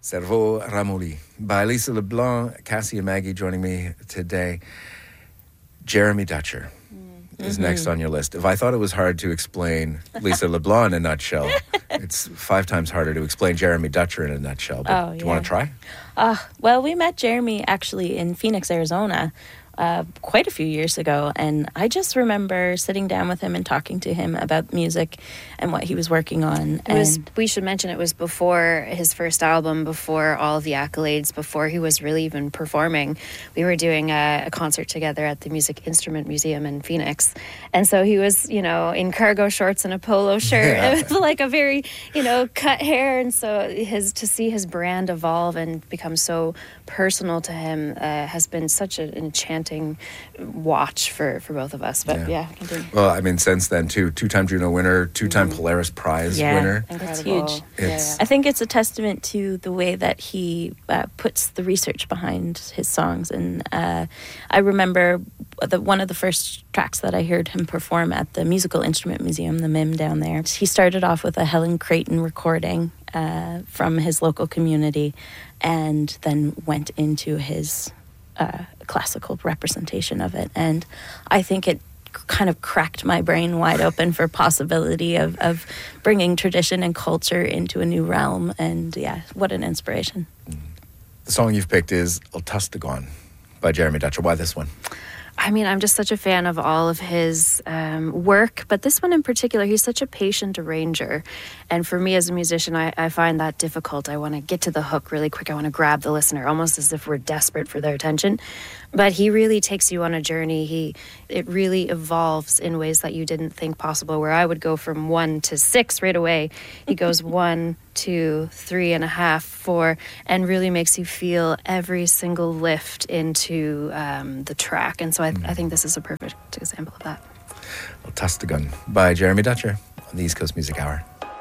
Cerveau Ramolli by Lisa LeBlanc, Cassie and Maggie joining me today. Jeremy Dutcher is next on your list. If I thought it was hard to explain Lisa LeBlanc in a nutshell, it's 5 times harder to explain Jeremy Dutcher in a nutshell. But do you want to try? Well, we met Jeremy actually in Phoenix, Arizona, quite a few years ago, and I just remember sitting down with him and talking to him about music and what he was working on. We should mention it was before his first album, before all of the accolades, before he was really even performing. We were doing a concert together at the Music Instrument Museum in Phoenix, and so he was, in cargo shorts and a polo shirt. Yeah. It was like a very, cut hair, and so to see his brand evolve and become so personal to him has been such an enchanting watch for both of us. But continue. Well, I mean, since then too, 2-time Juno winner, 2-time Polaris Prize winner. That's huge. I think it's a testament to the way that he puts the research behind his songs. And I remember one of the first tracks that I heard him perform at the Musical Instrument Museum, the MIM down there. He started off with a Helen Creighton recording from his local community, and then went into his classical representation of it. And I think it kind of cracked my brain wide open for possibility of bringing tradition and culture into a new realm. And what an inspiration. The song you've picked is El Tustagon by Jeremy Dutcher. Why this one? I mean, I'm just such a fan of all of his work, but this one in particular, he's such a patient arranger. And for me as a musician, I find that difficult. I want to get to the hook really quick. I want to grab the listener, almost as if we're desperate for their attention. But he really takes you on a journey. It really evolves in ways that you didn't think possible, where I would go from 1 to 6 right away. He goes 1, 2, 3.5, 4, and really makes you feel every single lift into the track. And so I think this is a perfect example of that. El Tustagon by Jeremy Dutcher on the East Coast Music Hour.